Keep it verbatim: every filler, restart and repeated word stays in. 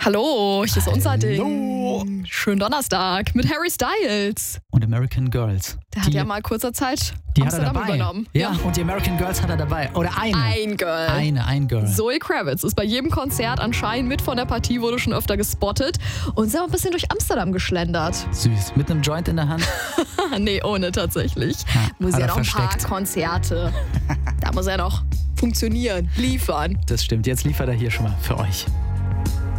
Hallo, hier ist unser Hallo. Ding. Schönen Donnerstag mit Harry Styles. Und American Girls. Der hat ja mal kurzer Zeit die hat er Amsterdam dabei. übernommen. Ja, und die American Girls hat er dabei. Oder eine. Ein Girl. Eine, ein Girl. Zoe Kravitz ist bei jedem Konzert anscheinend mit von der Partie, wurde schon öfter gespottet und ist auch ein bisschen durch Amsterdam geschlendert. Süß. Mit einem Joint in der Hand. Nee, ohne tatsächlich. Ja, muss hat ja er noch ein paar versteckt. Konzerte. Da muss er noch funktionieren, liefern. Das stimmt. Jetzt liefert er hier schon mal für euch.